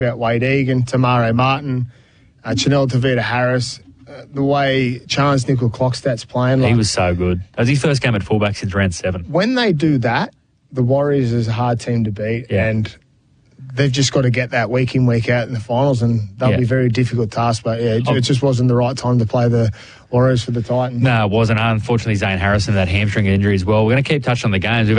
about Wade Egan, Tamare Martin, Chanel Tavita-Harris, the way Chance Nickel-Clockstad's playing. He was so good. That was his first game at fullback since round 7. When they do that, the Warriors is a hard team to beat, and they've just got to get that week in, week out in the finals, and they'll be a very difficult task. But, it just wasn't the right time to play the Warriors for the Titans. No, it wasn't. Unfortunately, Zane Harrison, that hamstring injury as well. We're going to keep touching on the games.